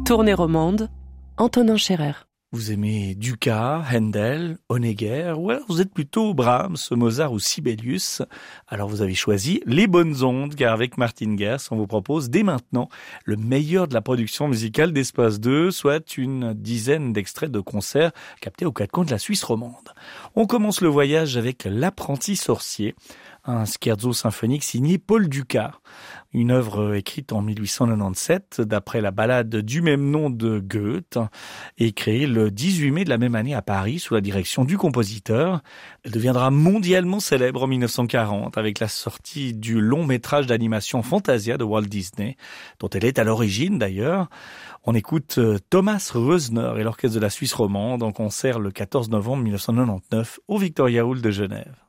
Tournée romande, Antonin Scherer. Vous aimez Dukas, Handel, Honegger, ou alors vous êtes plutôt Brahms, Mozart ou Sibelius. Alors vous avez choisi les bonnes ondes, car avec Martin Gers, on vous propose dès maintenant le meilleur de la production musicale d'Espace 2, soit une dizaine d'extraits de concerts captés aux quatre coins de la Suisse romande. On commence le voyage avec L'apprenti sorcier, un scherzo symphonique signé Paul Dukas. Une œuvre écrite en 1897 d'après la ballade du même nom de Goethe et créée le 18 mai de la même année à Paris sous la direction du compositeur. Elle deviendra mondialement célèbre en 1940 avec la sortie du long métrage d'animation Fantasia de Walt Disney, dont elle est à l'origine d'ailleurs. On écoute Thomas Reusner et l'orchestre de la Suisse romande en concert le 14 novembre 1999 au Victoria Hall de Genève.